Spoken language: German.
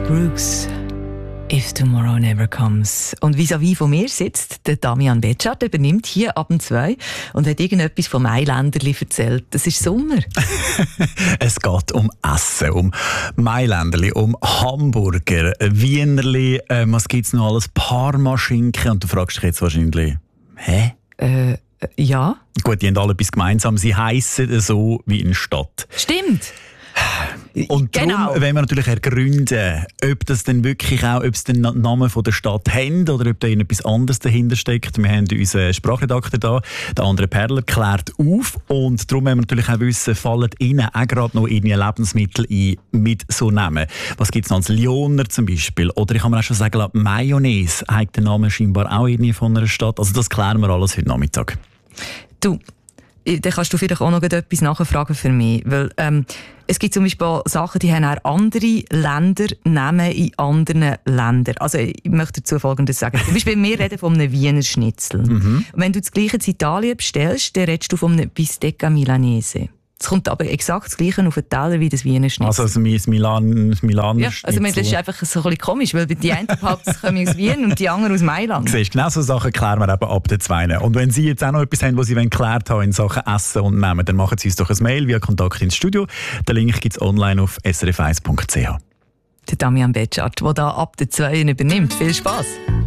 Brooks. If Tomorrow Never Comes. Und vis-à-vis von mir sitzt der Damian Betschart, übernimmt hier ab 2 und hat irgendetwas vom Mailänderli erzählt. Es ist Sommer. Es geht um Essen, um Mailänderli, um Hamburger, Wienerli, was gibt es noch alles? Parmaschinken. Und du fragst dich jetzt wahrscheinlich, hä? Ja. Gut, die haben alle etwas gemeinsam. Sie heissen so wie in Stadt. Stimmt. Und genau. darum wollen wir natürlich ergründen, ob das denn wirklich auch, ob es den Namen von der Stadt haben oder ob da etwas anderes dahinter steckt. Wir haben unseren Sprachredakteur da, der André Perler, klärt auf. Und darum wollen wir natürlich auch wissen, fallen Ihnen auch gerade noch irgendwie Lebensmittel ein mit so Namen? Was gibt es noch als Lioner zum Beispiel? Oder ich kann mir auch schon sagen, Mayonnaise hat den Namen scheinbar auch irgendwie von einer Stadt. Also das klären wir alles heute Nachmittag. Du, dann kannst du vielleicht auch noch etwas nachfragen für mich, weil es gibt zum Beispiel Sachen, die haben auch andere Länder Namen in anderen Ländern. Also ich möchte dazu Folgendes sagen. Zum Beispiel, wir reden von einem Wiener Schnitzel. Und wenn du das Gleiche in Italien bestellst, dann redest du von einem Bistecca Milanese. Es kommt aber exakt das Gleiche auf den Teller wie das Wiener Schnitzel. Also Milan ja, also das ist einfach so ein bisschen komisch, weil die einen kommen aus Wien und die anderen aus Mailand. Siehst, genau so Sachen klären wir eben ab den 2. Und wenn Sie jetzt auch noch etwas haben, was Sie geklärt haben in Sachen Essen und Namen, dann machen Sie uns doch ein Mail via Kontakt ins Studio. Den Link gibt es online auf srf1.ch. Der Damian Betschart, der da ab der 2 übernimmt. Viel Spass!